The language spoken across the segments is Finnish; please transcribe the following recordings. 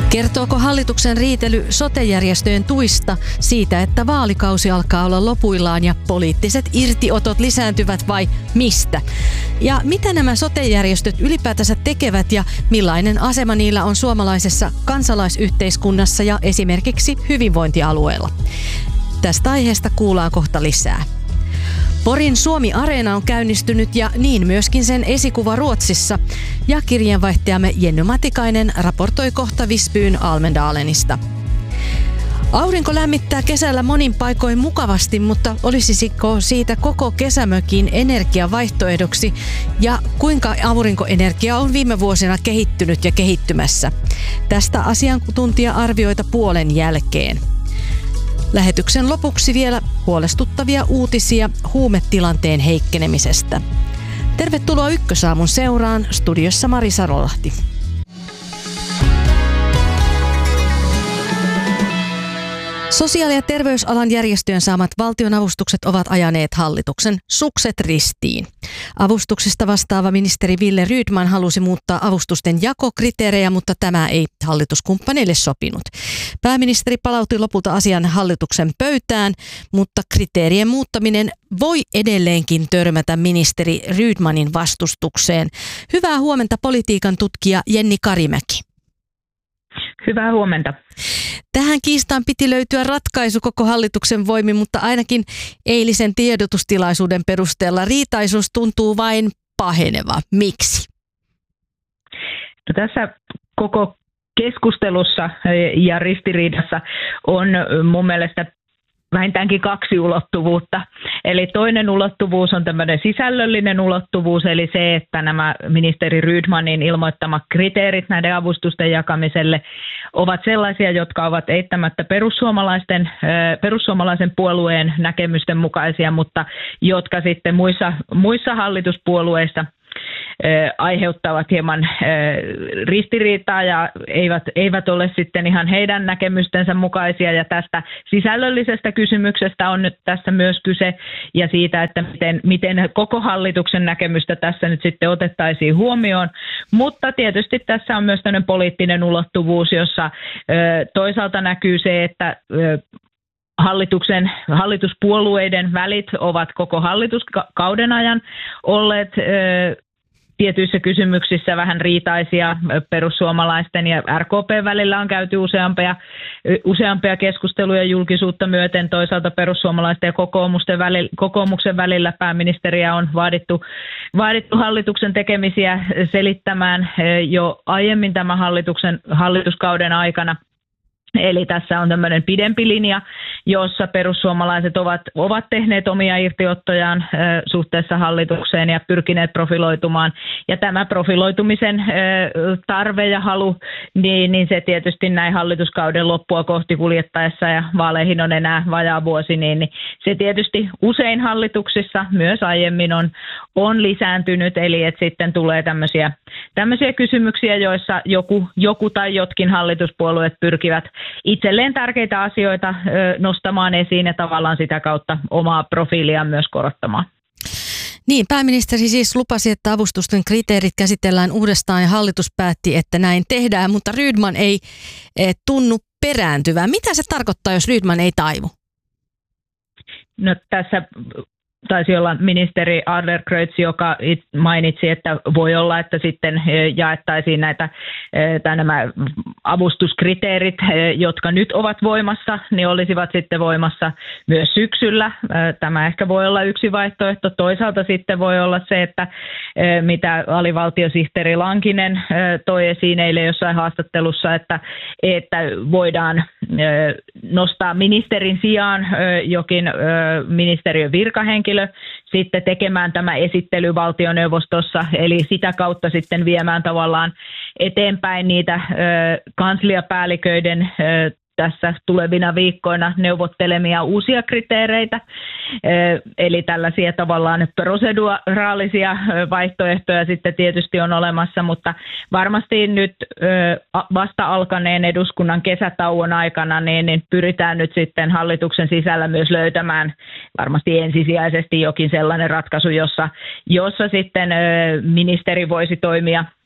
Kertooko hallituksen riitely sote-järjestöjen tuista siitä, että vaalikausi alkaa olla lopuillaan ja poliittiset irtiotot lisääntyvät vai mistä? Ja mitä nämä sote-järjestöt ylipäätänsä tekevät ja millainen asema niillä on suomalaisessa kansalaisyhteiskunnassa ja esimerkiksi hyvinvointialueella? Tästä aiheesta kuullaan kohta lisää. Porin Suomi-areena on käynnistynyt ja niin myöskin sen esikuva Ruotsissa. Ja kirjeenvaihtajamme Jenny Matikainen raportoi kohta Visbyyn Almendalenista. Aurinko lämmittää kesällä monin paikoin mukavasti, mutta olisiko siitä koko kesämökin energiavaihtoehdoksi? Ja kuinka aurinkoenergia on viime vuosina kehittynyt ja kehittymässä? Tästä asiantuntija-arvioita puolen jälkeen. Lähetyksen lopuksi vielä huolestuttavia uutisia huumetilanteen heikkenemisestä. Tervetuloa Ykkösaamun seuraan, studiossa Mari Sarolahti. Sosiaali- ja terveysalan järjestöjen saamat valtionavustukset ovat ajaneet hallituksen sukset ristiin. Avustuksista vastaava ministeri Wille Rydman halusi muuttaa avustusten jakokriteerejä, mutta tämä ei hallituskumppaneille sopinut. Pääministeri palautti lopulta asian hallituksen pöytään, mutta kriteerien muuttaminen voi edelleenkin törmätä ministeri Rydmanin vastustukseen. Hyvää huomenta politiikan tutkija Jenni Karimäki. Hyvää huomenta. Tähän kiistaan piti löytyä ratkaisu koko hallituksen voimin, mutta ainakin eilisen tiedotustilaisuuden perusteella riitaisuus tuntuu vain paheneva. Miksi? No, tässä koko keskustelussa ja ristiriidassa on mun mielestä vähintäänkin kaksi ulottuvuutta. Eli toinen ulottuvuus on tämmöinen sisällöllinen ulottuvuus, eli se, että nämä ministeri Rydmanin ilmoittamat kriteerit näiden avustusten jakamiselle ovat sellaisia, jotka ovat eittämättä perussuomalaisen puolueen näkemysten mukaisia, mutta jotka sitten muissa hallituspuolueissa aiheuttavat hieman ristiriitaa ja eivät ole sitten ihan heidän näkemystensä mukaisia. Ja tästä sisällöllisestä kysymyksestä on nyt tässä myös kyse ja siitä, että miten koko hallituksen näkemystä tässä nyt sitten otettaisiin huomioon. Mutta tietysti tässä on myös tämmöinen poliittinen ulottuvuus, jossa toisaalta näkyy se, että hallituspuolueiden välit ovat koko hallituskauden ajan olleet tietyissä kysymyksissä vähän riitaisia. Perussuomalaisten ja RKP:n välillä on käyty useampia keskusteluja julkisuutta myöten. Toisaalta perussuomalaisten ja kokoomuksen välillä pääministeriä on vaadittu hallituksen tekemisiä selittämään jo aiemmin tämän hallituskauden aikana. Eli tässä on tämmöinen pidempi linja, jossa perussuomalaiset ovat tehneet omia irtiottojaan suhteessa hallitukseen ja pyrkineet profiloitumaan. Ja tämä profiloitumisen tarve ja halu, niin se tietysti näin hallituskauden loppua kohti kuljettaessa ja vaaleihin on enää vajaa vuosi, niin se tietysti usein hallituksissa myös aiemmin on lisääntynyt. Eli että sitten tulee tämmöisiä kysymyksiä, joissa joku tai jotkin hallituspuolueet pyrkivät itselleen tärkeitä asioita nostamaan esiin ja tavallaan sitä kautta omaa profiiliaan myös korottamaan. Niin, pääministeri siis lupasi, että avustusten kriteerit käsitellään uudestaan ja hallitus päätti, että näin tehdään, mutta Rydman ei tunnu perääntyvää. Mitä se tarkoittaa, jos Rydman ei taivu? No, tässä taisi olla ministeri Adlercreutz, joka mainitsi, että voi olla, että sitten jaettaisiin nämä avustuskriteerit, jotka nyt ovat voimassa, niin olisivat sitten voimassa myös syksyllä. Tämä ehkä voi olla yksi vaihtoehto. Toisaalta sitten voi olla se, että mitä alivaltiosihteeri Lankinen toi esiin eilen jossain haastattelussa, että voidaan nostaa ministerin sijaan jokin ministeriön virkahenkilö sitten tekemään tämä esittely valtioneuvostossa, eli sitä kautta sitten viemään tavallaan eteenpäin niitä kansliapäälliköiden tässä tulevina viikkoina neuvottelemia uusia kriteereitä. Eli tällaisia tavallaan proseduraalisia vaihtoehtoja sitten tietysti on olemassa, mutta varmasti nyt vasta alkaneen eduskunnan kesätauon aikana niin pyritään nyt sitten hallituksen sisällä myös löytämään varmasti ensisijaisesti jokin sellainen ratkaisu, jossa sitten ministeri voisi toimia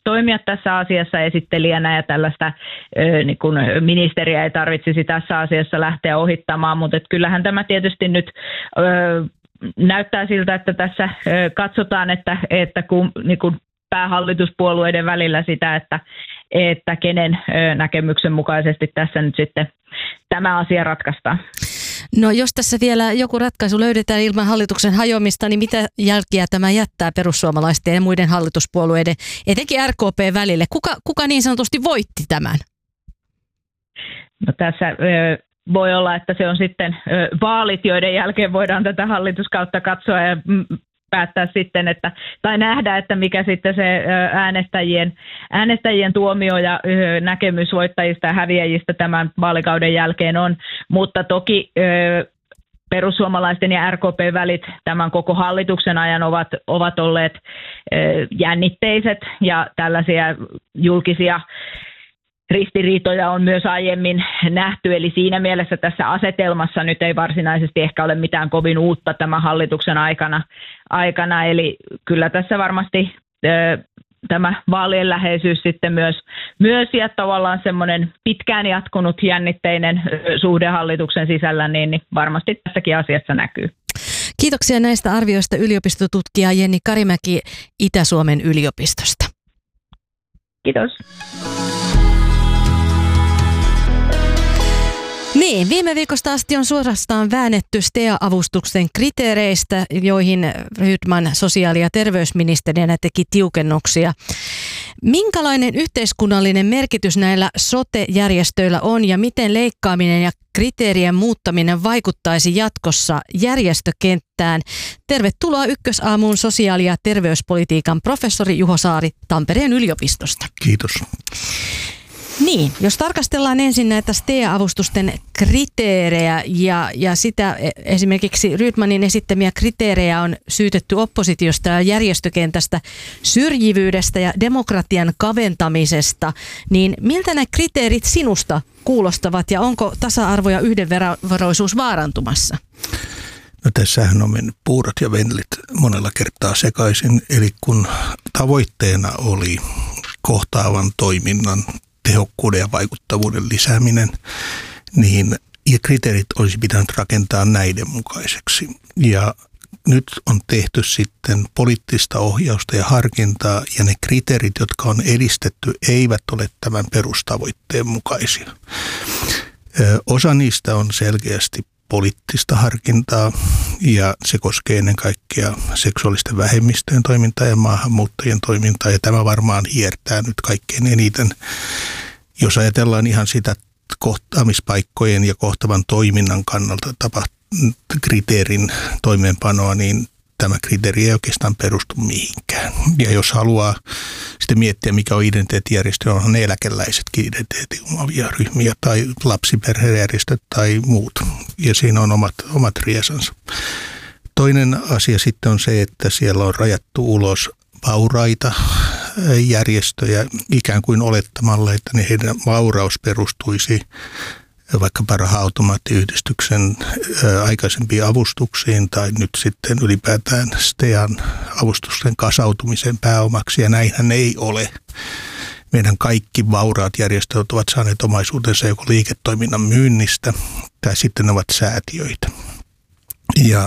toimia tässä asiassa esittelijänä ja tällaista niin kuin ministeriä ei tarvitsisi tässä asiassa lähteä ohittamaan, mutta kyllähän tämä tietysti nyt näyttää siltä, että tässä katsotaan, että kun, niin kuin päähallituspuolueiden välillä sitä, että kenen näkemyksen mukaisesti tässä nyt sitten tämä asia ratkaistaan. No jos tässä vielä joku ratkaisu löydetään ilman hallituksen hajoamista, niin mitä jälkiä tämä jättää perussuomalaisten ja muiden hallituspuolueiden, etenkin RKP välille? Kuka niin sanotusti voitti tämän? No tässä voi olla, että se on sitten vaalit, joiden jälkeen voidaan tätä hallituskautta katsoa ja päättää sitten, tai nähdä, että mikä sitten se äänestäjien tuomio ja näkemys voittajista ja häviäjistä tämän vaalikauden jälkeen on. Mutta toki perussuomalaisten ja RKP-välit tämän koko hallituksen ajan ovat olleet jännitteiset ja tällaisia julkisia ristiriitoja on myös aiemmin nähty, eli siinä mielessä tässä asetelmassa nyt ei varsinaisesti ehkä ole mitään kovin uutta tämän hallituksen aikana, eli kyllä tässä varmasti tämä vaalien läheisyys sitten myös ja tavallaan semmoinen pitkään jatkunut jännitteinen suhde hallituksen sisällä, niin varmasti tässäkin asiassa näkyy. Kiitoksia näistä arvioista yliopistotutkija Jenni Karimäki Itä-Suomen yliopistosta. Kiitos. Niin, viime viikosta asti on suorastaan väännetty STEA-avustuksen kriteereistä, joihin Rydman sosiaali- ja terveysministerinä teki tiukennuksia. Minkälainen yhteiskunnallinen merkitys näillä sote-järjestöillä on ja miten leikkaaminen ja kriteerien muuttaminen vaikuttaisi jatkossa järjestökenttään? Tervetuloa Ykkösaamuun sosiaali- ja terveyspolitiikan professori Juho Saari Tampereen yliopistosta. Kiitos. Niin, jos tarkastellaan ensin näitä STEA-avustusten kriteerejä ja sitä esimerkiksi Rydmanin esittämiä kriteerejä on syytetty oppositiosta ja järjestökentästä syrjivyydestä ja demokratian kaventamisesta, niin miltä nämä kriteerit sinusta kuulostavat ja onko tasa-arvo ja yhdenveroisuus vaarantumassa? No tässähän on mennyt puurot ja vellit monella kertaa sekaisin, eli kun tavoitteena oli kohtaavan toiminnan tehokkuuden ja vaikuttavuuden lisääminen, niin ja kriteerit olisi pitänyt rakentaa näiden mukaiseksi. Ja nyt on tehty sitten poliittista ohjausta ja harkintaa, ja ne kriteerit, jotka on edistetty, eivät ole tämän perustavoitteen mukaisia. Osa niistä on selkeästi poliittista harkintaa, ja se koskee ennen kaikkea seksuaalisten vähemmistöjen toimintaa ja maahanmuuttajien toimintaa, ja tämä varmaan hiertää nyt kaikkein eniten. Jos ajatellaan ihan sitä kohtaamispaikkojen ja kohtavan toiminnan kannalta kriteerin toimeenpanoa, niin tämä kriteeri ei oikeastaan perustu mihinkään. Ja jos haluaa sitten miettiä, mikä on identiteettijärjestö, onhan ne eläkeläisetkin identiteetin omavia ryhmiä tai lapsiperhejärjestöt tai muut. Ja siinä on omat riesansa. Toinen asia sitten on se, että siellä on rajattu ulos vauraita järjestöjä ikään kuin olettamalla, että heidän vauraus perustuisi vaikkapa Raha-automaattiyhdistyksen aikaisempiin avustuksiin tai nyt sitten ylipäätään STEAn avustusten kasautumisen pääomaksi, ja näinhän ei ole. Meidän kaikki vauraat järjestöt ovat saaneet omaisuutensa joko liiketoiminnan myynnistä tai sitten ne ovat säätiöitä. Ja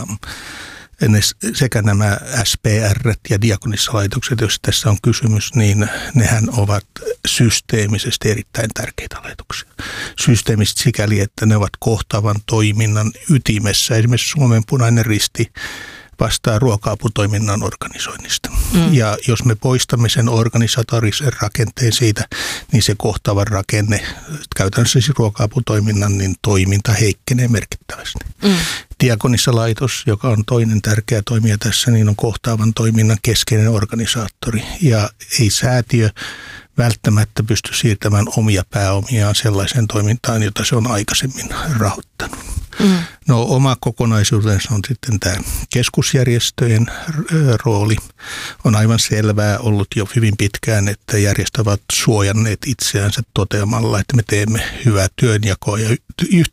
sekä nämä SPR ja diakonissalaitokset, jos tässä on kysymys, niin nehän ovat systeemisesti erittäin tärkeitä laitoksia. Systeemisesti sikäli, että ne ovat kohtaavan toiminnan ytimessä. Esimerkiksi Suomen Punainen Risti vastaa ruoka-aputoiminnan organisoinnista. Ja jos me poistamme sen organisatorisen rakenteen siitä, niin se kohtaava rakenne, käytännössä siis ruoka-aputoiminnan, niin toiminta heikkenee merkittävästi. Diakonissalaitos, joka on toinen tärkeä toimija tässä, niin on kohtaavan toiminnan keskeinen organisaattori. Ja ei säätiö välttämättä pysty siirtämään omia pääomiaan sellaiseen toimintaan, jota se on aikaisemmin rahoittanut. No oma kokonaisuutensa on sitten tämä keskusjärjestöjen rooli. On aivan selvää ollut jo hyvin pitkään, että järjestöt ovat suojanneet itseänsä toteamalla, että me teemme hyvää työnjakoa ja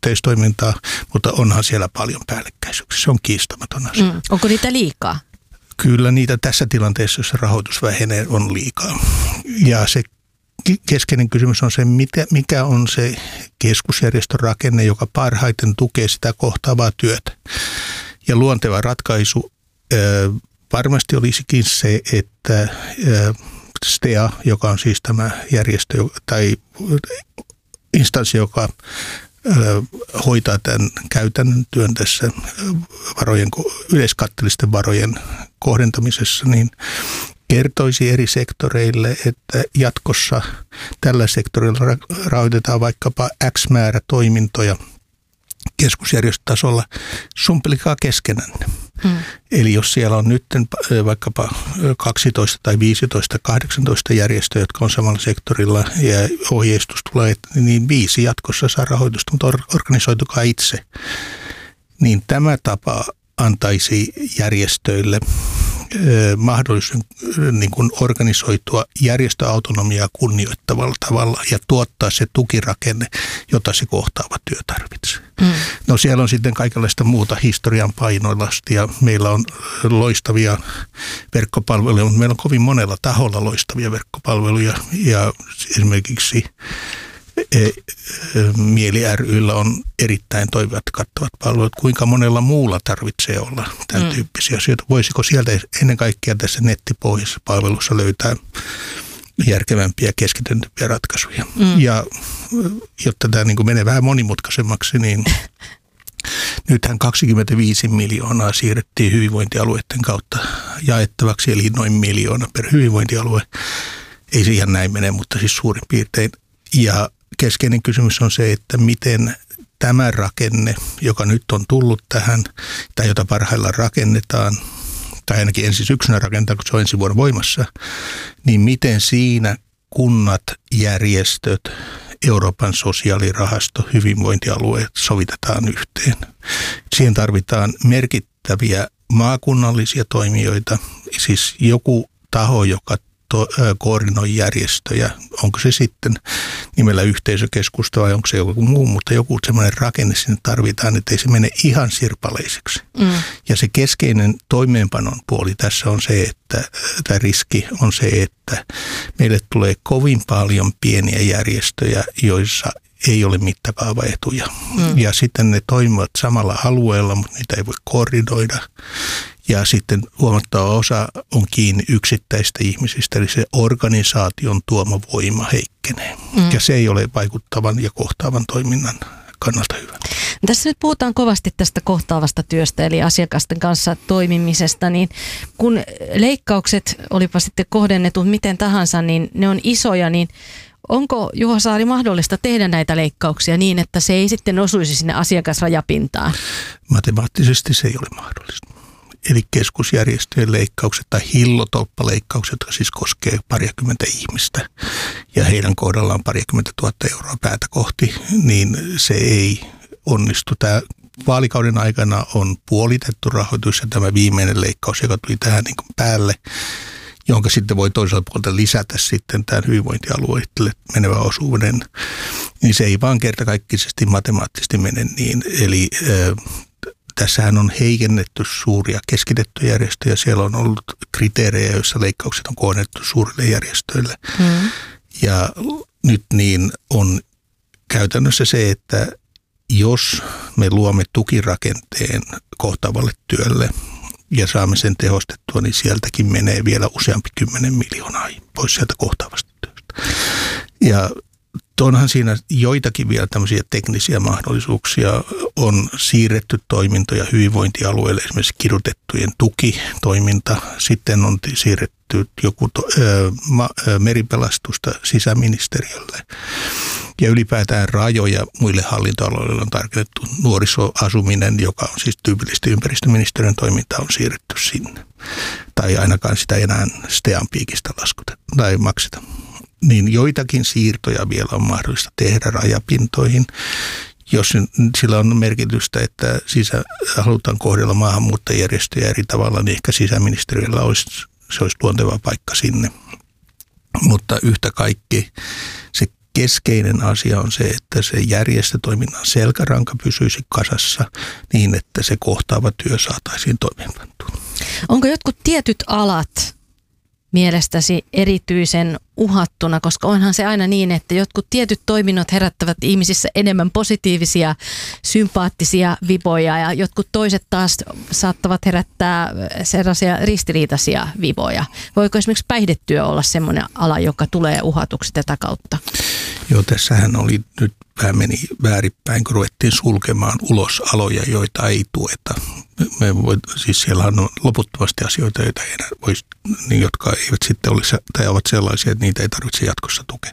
yhteistoimintaa, mutta onhan siellä paljon päällekkäisyyksiä. Se on kiistamaton asia. Onko niitä liikaa? Kyllä niitä tässä tilanteessa, jossa rahoitus vähenee, on liikaa. Ja se keskeinen kysymys on se, mikä on se keskusjärjestön rakenne, joka parhaiten tukee sitä kohtaavaa työtä. Ja luonteva ratkaisu varmasti olisikin se, että STEA, joka on siis tämä järjestö tai instanssi, joka hoitaa tämän käytännön työn tässä yleiskatteellisten varojen kohdentamisessa, niin kertoisi eri sektoreille, että jatkossa tällä sektorilla rahoitetaan vaikkapa X määrä toimintoja keskusjärjestötasolla, sumpelikaa keskenänne. Eli jos siellä on nyt vaikkapa 12 tai 15, 18 järjestöä, jotka on samalla sektorilla ja ohjeistus tulee, niin 5 jatkossa saa rahoitusta, mutta organisoitukaa itse. Niin tämä tapa antaisi järjestöille mahdollisuuden niin kuin organisoitua järjestöautonomiaa kunnioittavalla tavalla ja tuottaa se tukirakenne, jota se kohtaava työ tarvitsee. No siellä on sitten kaikenlaista muuta historian painolastia. Meillä on loistavia verkkopalveluja, mutta meillä on kovin monella taholla loistavia verkkopalveluja ja esimerkiksi Mieli ry:llä on erittäin toimivat kattavat palvelut. Kuinka monella muulla tarvitsee olla tämän tyyppisiä asioita? Voisiko sieltä ennen kaikkea tässä nettipohjaisessa palvelussa löytää järkevämpiä, keskityntyviä ratkaisuja? Ja jotta tämä niin kuin menee vähän monimutkaisemmaksi, niin nythän 25 miljoonaa siirrettiin hyvinvointialueiden kautta jaettavaksi, eli noin 1 miljoona per hyvinvointialue. Ei se ihan näin mene, mutta siis suurin piirtein. Ja keskeinen kysymys on se, että miten tämä rakenne, joka nyt on tullut tähän, tai jota parhaillaan rakennetaan, tai ainakin ensi syksynä rakennetaan, kun se on ensi vuonna voimassa, niin miten siinä kunnat, järjestöt, Euroopan sosiaalirahasto, hyvinvointialueet sovitetaan yhteen. Siihen tarvitaan merkittäviä maakunnallisia toimijoita, siis joku taho, joka koordinoi järjestöjä, onko se sitten nimellä yhteisökeskusta vai onko se joku muu, mutta joku semmoinen rakenne sinne tarvitaan, että ei se mene ihan sirpaleiseksi. Ja se keskeinen toimeenpanon puoli tässä on se, että tämä riski on se, että meille tulee kovin paljon pieniä järjestöjä, joissa ei ole mittakaavaetuja. Ja sitten ne toimivat samalla alueella, mutta niitä ei voi koordinoida. Ja sitten huomattava osa on kiinni yksittäistä ihmisistä, eli se organisaation tuoma voima heikkenee. Ja se ei ole vaikuttavan ja kohtaavan toiminnan kannalta hyvä. Tässä nyt puhutaan kovasti tästä kohtaavasta työstä, eli asiakasten kanssa toimimisesta, niin kun leikkaukset, olipa sitten kohdennetut miten tahansa, niin ne on isoja, niin onko, Juho Saari, mahdollista tehdä näitä leikkauksia niin, että se ei sitten osuisi sinne asiakasrajapintaan? Matemaattisesti se ei ole mahdollista. Eli keskusjärjestöjen leikkaukset tai hillotolppaleikkaukset, jotka siis koskee 20 ihmistä ja heidän kohdallaan 20 000 euroa päätä kohti, niin se ei onnistu. Tämä vaalikauden aikana on puolitettu rahoitus ja tämä viimeinen leikkaus, joka tuli tähän niin kuin päälle, jonka sitten voi toisaalta puolelta lisätä sitten tämän hyvinvointialueille menevä osuuden, niin se ei vaan kertakaikkisesti matemaattisesti mene niin. Eli tässähän on heikennetty suuria keskitettyjä järjestöjä. Siellä on ollut kriteerejä, joissa leikkaukset on kohdennettu suurille järjestöille. Ja nyt niin on käytännössä se, että jos me luomme tukirakenteen kohtaavalle työlle ja saamme sen tehostettua, niin sieltäkin menee vielä useampi 10 miljoonaa pois sieltä kohtaavasta työstä. Ja onhan siinä joitakin vielä tämmöisiä teknisiä mahdollisuuksia. On siirretty toimintoja hyvinvointialueelle, esimerkiksi kidutettujen tukitoiminta. Sitten on siirretty joku meripelastusta sisäministeriölle. Ja ylipäätään rajoja muille hallintoaloille on tarkennettu. Nuorisoasuminen, joka on siis tyypillisesti ympäristöministeriön toiminta, on siirretty sinne. Tai ainakaan sitä enää STEAn piikistä laskuteta tai makseta. Niin joitakin siirtoja vielä on mahdollista tehdä rajapintoihin, jos sillä on merkitystä, että halutaan kohdella maahanmuuttajajärjestöjä eri tavalla, niin ehkä sisäministeriöllä se olisi luonteva paikka sinne. Mutta yhtä kaikki se keskeinen asia on se, että se järjestötoiminnan selkäranka pysyisi kasassa niin, että se kohtaava työ saataisiin toimeenpantua. Onko jotkut tietyt alat mielestäsi erityisen uhattuna, koska onhan se aina niin, että jotkut tietyt toiminnot herättävät ihmisissä enemmän positiivisia, sympaattisia viboja ja jotkut toiset taas saattavat herättää sellaisia ristiriitaisia viboja. Voiko esimerkiksi päihdetyö olla semmoinen ala, joka tulee uhatuksi tätä kautta? Joo, tässähän oli nyt vähän meni väärinpäin, kun ruvettiin sulkemaan ulos aloja, joita ei tueta. Siis siellä on loputtomasti asioita, joita ei enää voisi, niin jotka eivät sitten olisi, tai ovat sellaisia, että niitä ei tarvitse jatkossa tukea.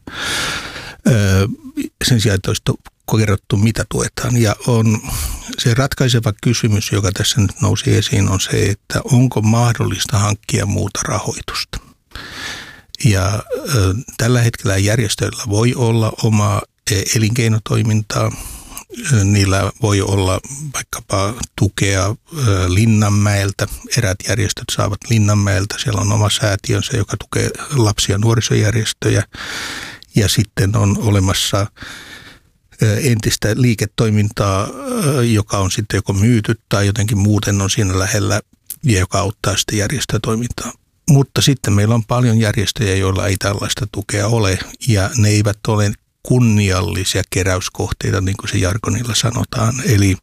Sen sijaan, että olisi kerrottu, mitä tuetaan. Ja on se ratkaiseva kysymys, joka tässä nyt nousi esiin, on se, että onko mahdollista hankkia muuta rahoitusta. Ja tällä hetkellä järjestöillä voi olla omaa elinkeinotoimintaa. Niillä voi olla vaikkapa tukea Linnanmäeltä. Eräät järjestöt saavat Linnanmäeltä. Siellä on oma säätiönsä, joka tukee lapsi- ja nuorisojärjestöjä. Ja sitten on olemassa entistä liiketoimintaa, joka on sitten joko myyty tai jotenkin muuten on siinä lähellä ja joka auttaa sitten järjestötoimintaa. Mutta sitten meillä on paljon järjestöjä, joilla ei tällaista tukea ole ja ne eivät ole kunniallisia keräyskohteita, niin kuin se jargonilla sanotaan. Eli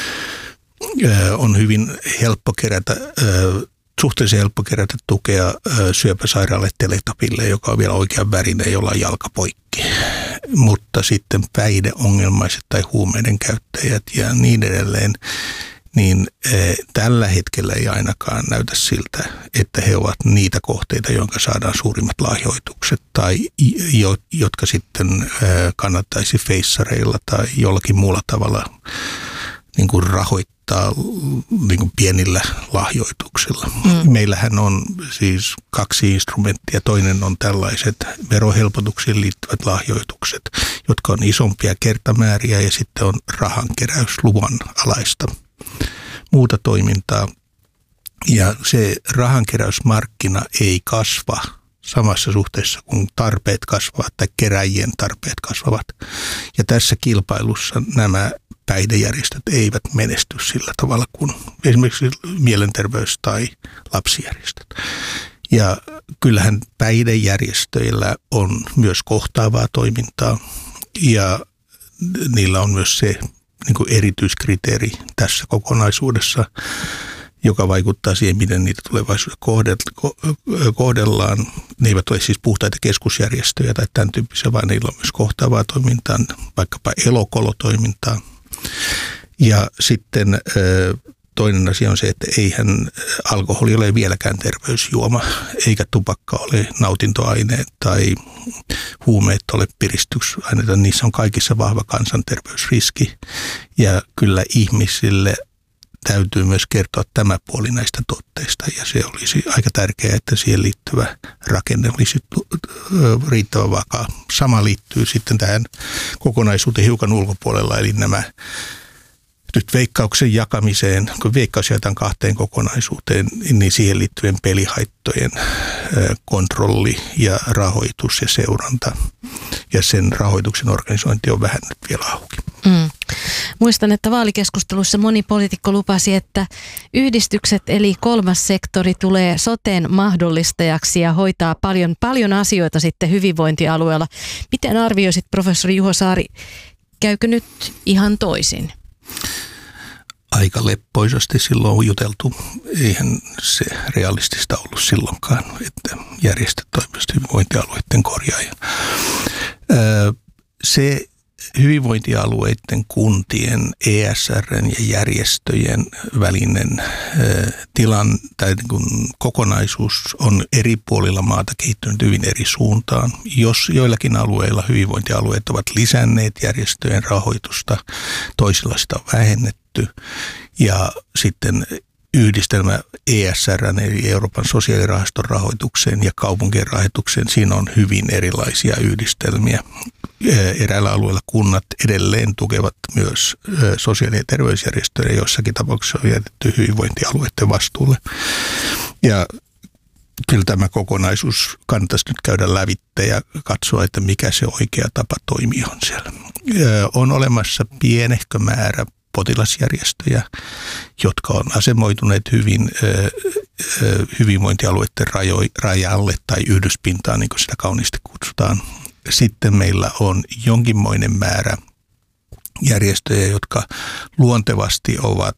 on hyvin helppo kerätä, suhteellisen helppo kerätä tukea syöpäsairaalle Teletubille, joka on vielä oikean värinen, jolla on jalka poikki. Mutta sitten päihdeongelmaiset tai huumeiden käyttäjät ja niin edelleen, niin tällä hetkellä ei ainakaan näytä siltä, että he ovat niitä kohteita, jotka saadaan suurimmat lahjoitukset tai jotka sitten kannattaisi feissareilla tai jollakin muulla tavalla niin kuin rahoittaa niin kuin pienillä lahjoituksilla. Meillähän on siis 2 instrumenttia. Toinen on tällaiset verohelpotuksiin liittyvät lahjoitukset, jotka on isompia kertamääriä ja sitten on rahankeräysluvan alaista muuta toimintaa. Ja se rahankeräysmarkkina ei kasva samassa suhteessa, kun tarpeet kasvavat tai keräjien tarpeet kasvavat. Ja tässä kilpailussa nämä päihdejärjestöt eivät menesty sillä tavalla kuin esimerkiksi mielenterveys- tai lapsijärjestöt. Ja kyllähän päihdejärjestöillä on myös kohtaavaa toimintaa ja niillä on myös se niin kuin erityiskriteeri tässä kokonaisuudessa, joka vaikuttaa siihen, miten niitä tulevaisuudessa kohdellaan. Ne eivät ole siis puhtaita keskusjärjestöjä tai tämän tyyppisiä, vaan niillä on myös kohtaavaa toimintaa, vaikkapa elokolotoimintaa. Ja sitten toinen asia on se, että eihän alkoholi ole vieläkään terveysjuoma, eikä tupakka ole nautintoaine tai huumeet ole piristysaineita. Niissä on kaikissa vahva kansanterveysriski ja kyllä ihmisille täytyy myös kertoa tämä puoli näistä tuotteista ja se olisi aika tärkeää, että siihen liittyvä rakenne olisi riittävän vakaa. Sama liittyy sitten tähän kokonaisuuteen hiukan ulkopuolella, eli nämä nyt Veikkauksen jakamiseen, kun Veikkaus jaetaan 2 kokonaisuuteen, niin siihen liittyen pelihaittojen kontrolli ja rahoitus ja seuranta. Ja sen rahoituksen organisointi on vähän nyt vielä auki. Muistan, että vaalikeskustelussa moni poliitikko lupasi, että yhdistykset eli kolmas sektori tulee soten mahdollistajaksi ja hoitaa paljon asioita sitten hyvinvointialueella. Miten arvioisit, professori Juho Saari, käykö nyt ihan toisin? Aika leppoisasti silloin on juteltu. Eihän se realistista ollut silloinkaan, että järjestöt toimisivat hyvinvointialueiden korjaaja. Se hyvinvointialueiden, kuntien, ESR:n ja järjestöjen välinen tai kokonaisuus on eri puolilla maata kehittynyt hyvin eri suuntaan. Jos joillakin alueilla hyvinvointialueet ovat lisänneet järjestöjen rahoitusta, toisilla sitä on vähennetty ja sitten yhdistelmä ESR:n eli Euroopan sosiaalirahaston rahoitukseen ja kaupunkien rahoitukseen, siinä on hyvin erilaisia yhdistelmiä. Eräällä alueella kunnat edelleen tukevat myös sosiaali- ja terveysjärjestöjä, joissakin tapauksissa on jätetty hyvinvointialueiden vastuulle. Ja kyllä tämä kokonaisuus kannattaisi nyt käydä lävitse ja katsoa, että mikä se oikea tapa toimia on siellä. On olemassa pienehkö määrä potilasjärjestöjä, jotka on asemoituneet hyvin hyvinvointialueiden rajalle tai yhdyspintaan, niin kuin sitä kauniisti kutsutaan. Sitten meillä on jonkinmoinen määrä järjestöjä, jotka luontevasti ovat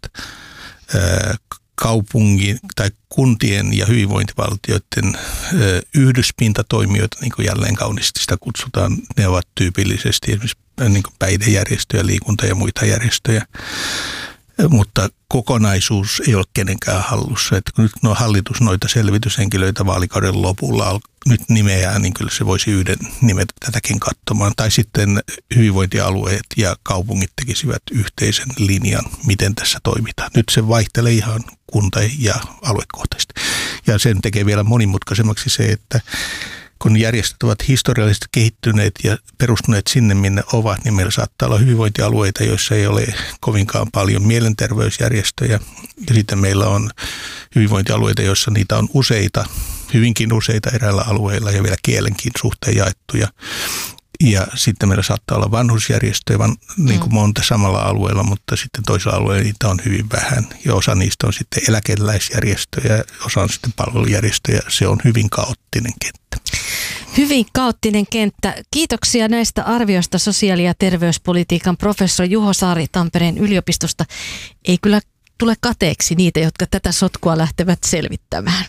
kaupungin tai kuntien ja hyvinvointivaltioiden yhdyspintatoimijoita, niin kuin jälleen kauniisti sitä kutsutaan. Ne ovat tyypillisesti esimerkiksi niin kuin päihdejärjestöjä, liikunta- ja muita järjestöjä. Mutta kokonaisuus ei ole kenenkään hallussa. Että kun nyt hallitus noita selvityshenkilöitä vaalikauden lopulla nyt nimeää, niin kyllä se voisi yhden nimetä tätäkin katsomaan. Tai sitten hyvinvointialueet ja kaupungit tekisivät yhteisen linjan, miten tässä toimitaan. Nyt se vaihtelee ihan kunta- ja aluekohtaisesti. Ja sen tekee vielä monimutkaisemmaksi se, että kun järjestöt ovat historiallisesti kehittyneet ja perustuneet sinne, minne ovat, niin meillä saattaa olla hyvinvointialueita, joissa ei ole kovinkaan paljon mielenterveysjärjestöjä. Ja sitten meillä on hyvinvointialueita, joissa niitä on useita, hyvinkin useita eräillä alueilla ja vielä kielenkin suhteen jaettuja. Ja sitten meillä saattaa olla vanhusjärjestöjä niin kuin monta samalla alueella, mutta sitten toisella alueella niitä on hyvin vähän. Ja osa niistä on sitten eläkeläisjärjestöjä, osa on sitten palvelujärjestöjä. Se on hyvin kaoottinen kenttä. Hyvin kaoottinen kenttä. Kiitoksia näistä arvioista sosiaali- ja terveyspolitiikan professori Juho Saari Tampereen yliopistosta. Ei kyllä tule kateeksi niitä, jotka tätä sotkua lähtevät selvittämään.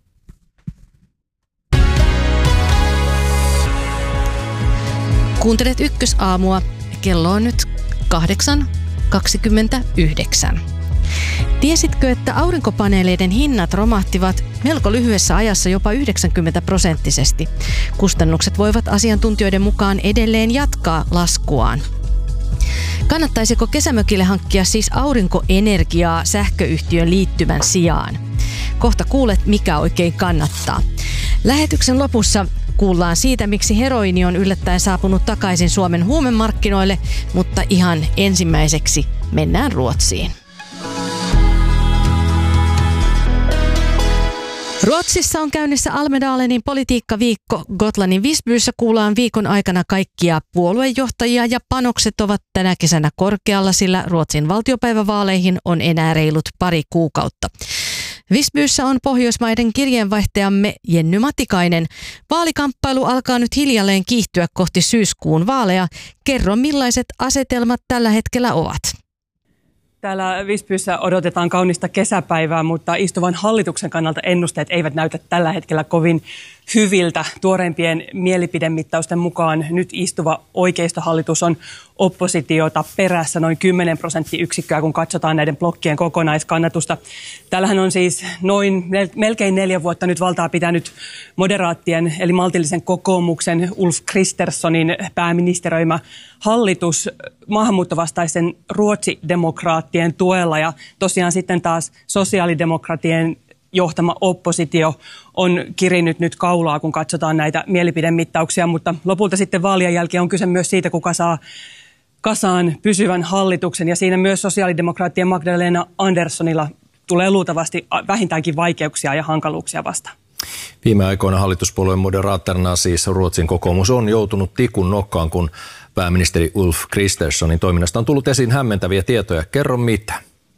Kuuntelet Ykkösaamua. Kello on nyt 8:29. Tiesitkö, että aurinkopaneeleiden hinnat romahtivat melko lyhyessä ajassa jopa 90%? Kustannukset voivat asiantuntijoiden mukaan edelleen jatkaa laskuaan. Kannattaisiko kesämökille hankkia siis aurinkoenergiaa sähköyhtiön liittymän sijaan? Kohta kuulet, mikä oikein kannattaa. Lähetyksen lopussa kuullaan siitä, miksi heroini on yllättäen saapunut takaisin Suomen huumemarkkinoille, mutta ihan ensimmäiseksi mennään Ruotsiin. Ruotsissa on käynnissä Almedalenin politiikkaviikko. Gotlannin Visbyssä kuullaan viikon aikana kaikkia puoluejohtajia ja panokset ovat tänä kesänä korkealla, sillä Ruotsin valtiopäivävaaleihin on enää reilut pari kuukautta. Visbyssä on Pohjoismaiden kirjeenvaihtajamme Jenny Matikainen. Vaalikamppailu alkaa nyt hiljalleen kiihtyä kohti syyskuun vaaleja. Kerro, millaiset asetelmat tällä hetkellä ovat? Täällä Visbyssä odotetaan kaunista kesäpäivää, mutta istuvan hallituksen kannalta ennusteet eivät näytä tällä hetkellä kovin hyviltä. Tuoreimpien mielipidemittausten mukaan nyt istuva oikeistohallitus on oppositiota perässä noin 10 prosenttiyksikköä, kun katsotaan näiden blokkien kokonaiskannatusta. Täällähän on siis melkein 4 vuotta nyt valtaa pitänyt moderaattien eli maltillisen kokoomuksen Ulf Kristerssonin pääministeröimä hallitus maahanmuuttovastaisen ruotsidemokraattien tuella ja tosiaan sitten taas sosiaalidemokratien johtama oppositio on kirinyt nyt kaulaa, kun katsotaan näitä mielipidemittauksia, mutta lopulta sitten vaalien jälkeen on kyse myös siitä, kuka saa kasaan pysyvän hallituksen ja siinä myös sosiaalidemokraattien Magdalena Anderssonilla tulee luultavasti vähintäänkin vaikeuksia ja hankaluuksia vastaan. Viime aikoina hallituspuolueen moderaattorina siis Ruotsin kokoomus on joutunut tikun nokkaan, kun pääministeri Ulf Kristerssonin toiminnasta on tullut esiin hämmentäviä tietoja. Kerro mitä.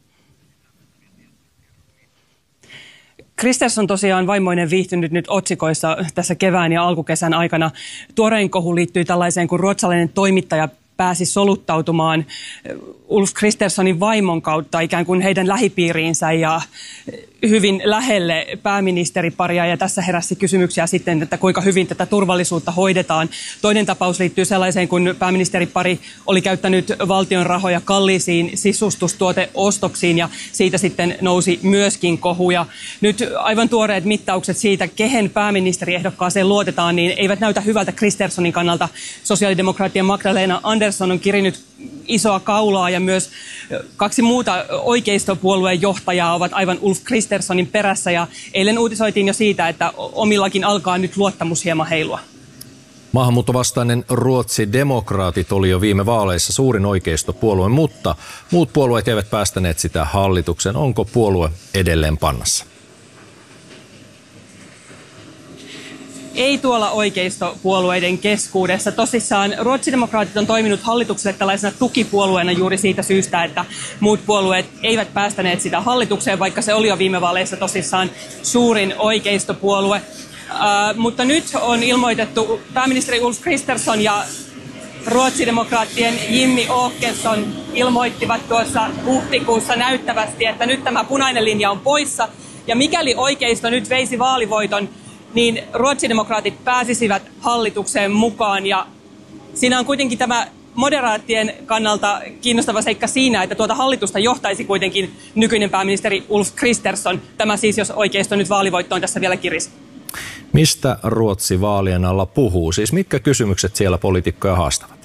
Kristersson tosiaan vaimoinen viihtynyt nyt otsikoissa tässä kevään ja alkukesän aikana. Tuorein kohu liittyy tällaiseen, kun ruotsalainen toimittaja pääsi soluttautumaan Ulf Kristerssonin vaimon kautta ikään kuin heidän lähipiiriinsä ja hyvin lähelle pääministeriparia. Ja tässä heräsi kysymyksiä sitten, että kuinka hyvin tätä turvallisuutta hoidetaan. Toinen tapaus liittyy sellaiseen, kun pääministeripari oli käyttänyt valtion rahoja kalliisiin sisustustuoteostoksiin ja siitä sitten nousi myöskin kohuja. Nyt aivan tuoreet mittaukset siitä, kehen pääministeriehdokkaaseen luotetaan, niin eivät näytä hyvältä Kristerssonin kannalta. Sosiaalidemokraattien Magdalena Andersson on kirinyt isoa kaulaa ja myös 2 muuta oikeistopuolueen johtajaa ovat aivan Ulf Kristerssonin perässä ja eilen uutisoitiin jo siitä, että omillakin alkaa nyt luottamus hieman heilua. Maahanmuuttovastainen Ruotsi-demokraatit oli jo viime vaaleissa suurin oikeistopuolue, mutta muut puolueet eivät päästäneet sitä hallituksen. Onko puolue edelleen pannassa? ei tuolla oikeistopuolueiden keskuudessa. Tosissaan ruotsidemokraatit on toiminut hallitukselle tällaisena tukipuolueena juuri siitä syystä, että muut puolueet eivät päästäneet sitä hallitukseen, vaikka se oli jo viime vaaleissa tosissaan suurin oikeistopuolue. Mutta nyt on ilmoitettu, pääministeri Ulf Kristersson ja ruotsidemokraattien Jimmie Åkesson ilmoittivat tuossa huhtikuussa näyttävästi, että nyt tämä punainen linja on poissa. Ja mikäli oikeisto nyt veisi vaalivoiton, niin ruotsidemokraatit pääsisivät hallitukseen mukaan. Ja siinä on kuitenkin tämä moderaattien kannalta kiinnostava seikka siinä, että tuota hallitusta johtaisi kuitenkin nykyinen pääministeri Ulf Kristersson. Tämä siis, jos oikeisto nyt vaalivoittoon tässä vielä kirisi. Mistä Ruotsi vaalien alla puhuu? Siis mitkä kysymykset siellä poliitikkoja haastavat?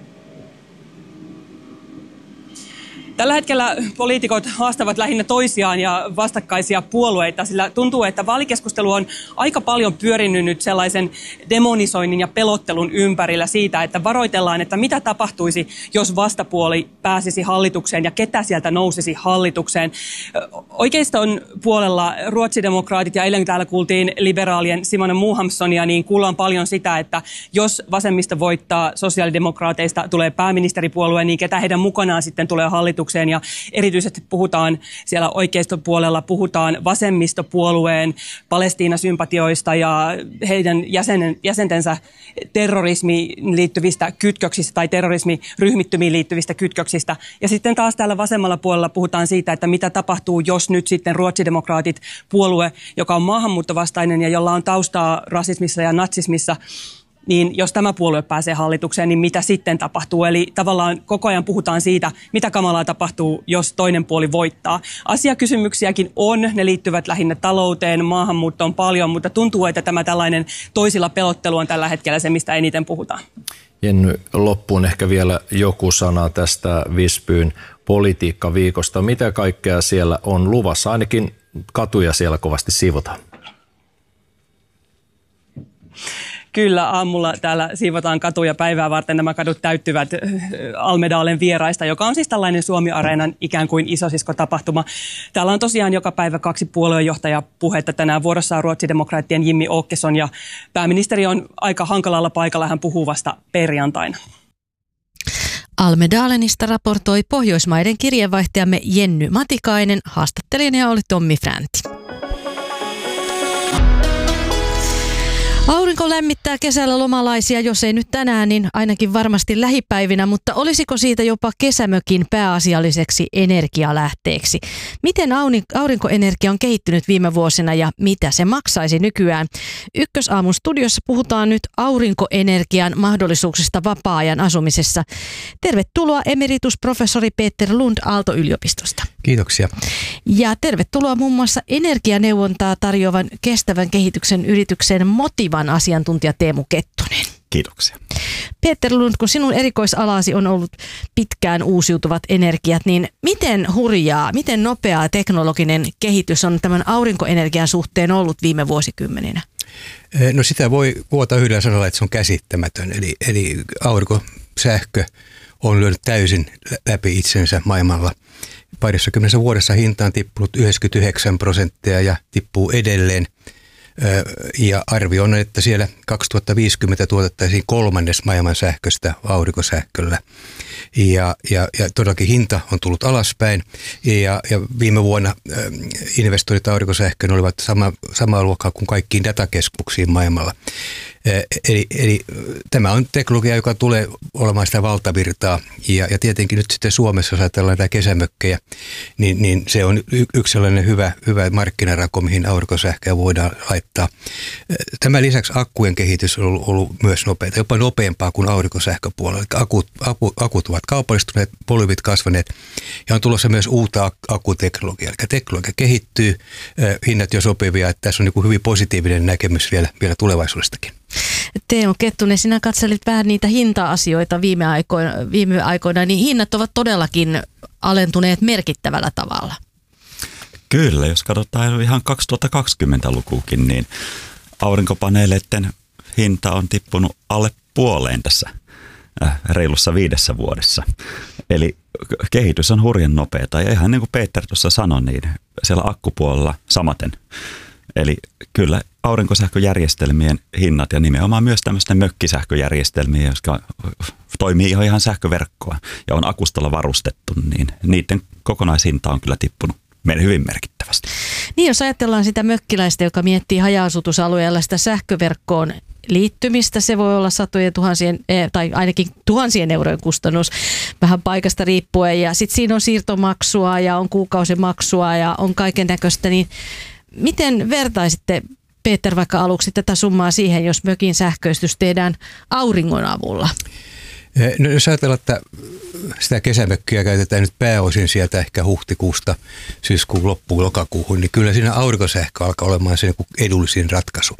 Tällä hetkellä poliitikot haastavat lähinnä toisiaan ja vastakkaisia puolueita, sillä tuntuu, että vaalikeskustelu on aika paljon pyörinyt nyt sellaisen demonisoinnin ja pelottelun ympärillä siitä, että varoitellaan, että mitä tapahtuisi, jos vastapuoli pääsisi hallitukseen ja ketä sieltä nousisi hallitukseen. Oikeiston puolella ruotsidemokraatit ja eilen täällä kuultiin liberaalien Simona Mohamssonia, niin kuullaan paljon sitä, että jos vasemmisto voittaa, sosiaalidemokraateista tulee pääministeripuolue, niin ketä heidän mukanaan sitten tulee hallitukseen. Ja erityisesti puhutaan siellä oikeistopuolella, puhutaan vasemmistopuolueen Palestiina-sympatioista ja heidän jäsentensä terrorismiin liittyvistä kytköksistä tai terrorismiryhmittymiin liittyvistä kytköksistä. Ja sitten taas täällä vasemmalla puolella puhutaan siitä, että mitä tapahtuu, jos nyt sitten ruotsidemokraatit, puolue, joka on maahanmuuttovastainen ja jolla on taustaa rasismissa ja natsismissa, niin jos tämä puolue pääsee hallitukseen, niin mitä sitten tapahtuu? Eli tavallaan koko ajan puhutaan siitä, mitä kamalaa tapahtuu, jos toinen puoli voittaa. Asiakysymyksiäkin on, ne liittyvät lähinnä talouteen, maahanmuuttoon paljon, mutta tuntuu, että tämä tällainen toisilla pelottelu on tällä hetkellä se, mistä eniten puhutaan. Jenny, loppuun ehkä vielä joku sana tästä Visbyn politiikkaviikosta. Mitä kaikkea siellä on luvassa? Ainakin katuja siellä kovasti siivotaan. Kyllä, aamulla täällä siivotaan katuja päivää varten. Nämä kadut täyttyvät Almedalen vieraista, joka on siis tällainen Suomi-areenan ikään kuin isosisko-tapahtuma. Täällä on tosiaan joka päivä 2 puoluejohtajapuhetta. Tänään vuorossa on ruotsidemokraattien Jimmie Åkesson ja pääministeri on aika hankalalla paikalla. Hän puhuu vasta perjantaina. Almedalenista raportoi Pohjoismaiden kirjeenvaihtajamme Jenny Matikainen. Haastattelijana oli Tommi Fränti. Aurinko lämmittää kesällä lomalaisia, jos ei nyt tänään, niin ainakin varmasti lähipäivinä, mutta olisiko siitä jopa kesämökin pääasialliseksi energialähteeksi? Miten aurinkoenergia on kehittynyt viime vuosina ja mitä se maksaisi nykyään? Ykkösaamun studiossa puhutaan nyt aurinkoenergian mahdollisuuksista vapaa-ajan asumisessa. Tervetuloa emeritusprofessori Peter Lund Aalto-yliopistosta. Kiitoksia. Ja tervetuloa muun muassa energianeuvontaa tarjoavan kestävän kehityksen yrityksen Motivan asiantuntija Teemu Kettunen. Kiitoksia. Peter Lund, kun sinun erikoisalasi on ollut pitkään uusiutuvat energiat, niin miten hurjaa, miten nopeaa teknologinen kehitys on tämän aurinkoenergian suhteen ollut viime vuosikymmeninä? No sitä voi kuvata yhdellä sanalla, että se on käsittämätön. Eli aurinkosähkö on lyönyt täysin läpi itsensä maailmalla. Parissakymmenessä vuodessa hinta on tippunut 99% ja tippuu edelleen. Ja arvio on, että siellä 2050 tuotettaisiin 1/3 maailman sähköstä aurinkosähköllä. Ja todellakin hinta on tullut alaspäin. Ja viime vuonna investoinnit aurinkosähköön olivat samaa luokkaa kuin kaikkiin datakeskuksiin maailmalla. Eli tämä on teknologia, joka tulee olemaan sitä valtavirtaa. Ja tietenkin nyt sitten Suomessa, jos ajatellaan näitä kesämökkejä, niin se on yksi sellainen hyvä markkinarako, mihin aurinkosähköä voidaan laittaa. Tämän lisäksi akkujen kehitys on ollut myös nopeata, jopa nopeampaa kuin aurinkosähköpuolella. Akut ovat kaupallistuneet, volyymit kasvaneet ja on tulossa myös uutta akkuteknologiaa. Eli teknologia kehittyy, hinnat jo sopivia, että tässä on niin kuin hyvin positiivinen näkemys vielä tulevaisuudestakin. Teemu Kettunen, sinä katselit vähän niitä hinta-asioita viime aikoina, niin hinnat ovat todellakin alentuneet merkittävällä tavalla. Kyllä, jos katsotaan ihan 2020-lukuukin, niin aurinkopaneeleiden hinta on tippunut alle puoleen tässä reilussa 5 vuodessa. Eli kehitys on hurjan nopeata ja ihan niin kuin Peter tuossa sanoi, niin siellä akkupuolella samaten. Eli kyllä aurinkosähköjärjestelmien hinnat ja nimenomaan myös tämmöisten mökkisähköjärjestelmiä, jotka toimii ihan sähköverkkoa ja on akustolla varustettu, niin niiden kokonaishinta on kyllä tippunut hyvin merkittävästi. Niin, jos ajatellaan sitä mökkiläistä, joka miettii haja-asutusalueella sitä sähköverkkoon liittymistä, se voi olla satojen tuhansien tai ainakin tuhansien eurojen kustannus vähän paikasta riippuen ja sitten siinä on siirtomaksua ja on kuukausimaksua ja on kaiken näköistä, niin miten vertaisitte, Peter, vaikka aluksi tätä summaa siihen, jos mökin sähköistys tehdään auringon avulla? No, jos ajatellaan, että sitä kesämökkiä käytetään nyt pääosin sieltä ehkä huhtikuusta syyskuun loppuun lokakuuhun, niin kyllä siinä aurinkosähkö alkaa olemaan se edullisin ratkaisu.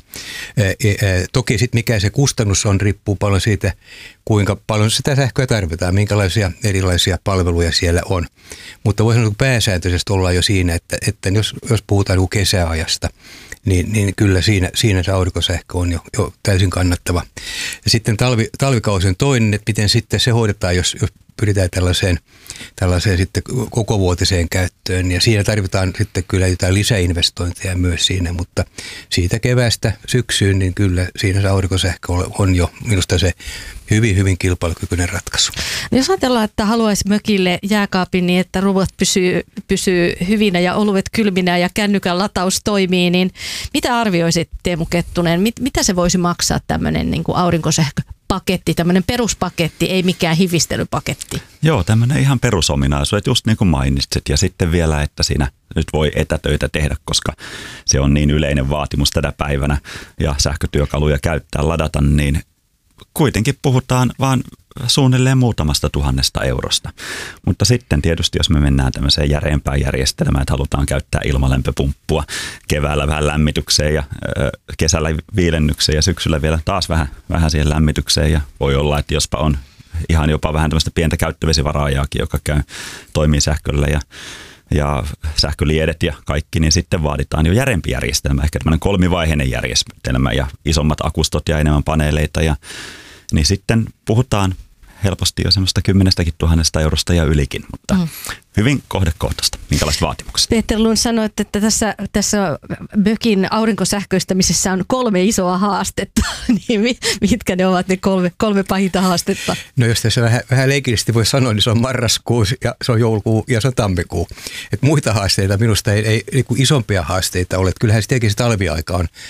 Toki sitten mikä se kustannus on, riippuu paljon siitä, kuinka paljon sitä sähköä tarvitaan, minkälaisia erilaisia palveluja siellä on. Mutta voi sanoa, että pääsääntöisesti ollaan jo siinä, että jos puhutaan kesäajasta, niin kyllä siinä se aurinkosähkö on jo täysin kannattava. Ja sitten talvikausi on toinen, että miten sitten se hoidetaan, jos pyritään tällaiseen sitten kokovuotiseen käyttöön. Ja siinä tarvitaan sitten kyllä jotain lisäinvestointeja myös siinä, mutta siitä keväästä syksyyn, niin kyllä siinä se aurinkosähkö on jo minusta se hyvin, hyvin kilpailukykyinen ratkaisu. Jos ajatellaan, että haluaisi mökille jääkaapin niin, että ruuat pysyy hyvinä ja oluet kylminä ja kännykän lataus toimii, niin mitä arvioisit, Teemu Kettunen? Mitä se voisi maksaa tämmöinen niin kuin aurinkosähköpaketti, tämmöinen peruspaketti, ei mikään hivistelypaketti? Joo, tämmöinen ihan perusominaisuus, just niin kuin mainitsit. Ja sitten vielä, että siinä nyt voi etätöitä tehdä, koska se on niin yleinen vaatimus tänä päivänä ja sähkötyökaluja käyttää, ladata, niin kuitenkin puhutaan vaan suunnilleen muutamasta 1000 eurosta. Mutta sitten tietysti, jos me mennään tämmöiseen järeempään järjestelmään, että halutaan käyttää ilmalämpöpumppua keväällä vähän lämmitykseen ja kesällä viilennykseen ja syksyllä vielä taas vähän siihen lämmitykseen. Ja voi olla, että jospa on ihan jopa vähän tämmöistä pientä käyttövesivaraajaakin, joka toimii sähköllä ja sähköliedet ja kaikki, niin sitten vaaditaan jo järempi järjestelmä, ehkä tämmöinen 3-vaiheinen järjestelmä ja isommat akustot ja enemmän paneeleita. Niin sitten puhutaan helposti jo semmoista 10 000 eurosta ja ylikin, mutta hyvin kohdekohtaista. Minkälaiset vaatimukset? Peter Lund sanoi, että tässä mökin aurinkosähköistämisessä on 3 isoa haastetta. Niin mitkä ne ovat ne kolme pahinta haastetta? No jos tässä vähän leikillisesti voi sanoa, niin se on marraskuu ja se on joulukuu ja se on tammikuu. Et muita haasteita minusta ei isompia haasteita ole. Kyllähän sitäkin se talviaika on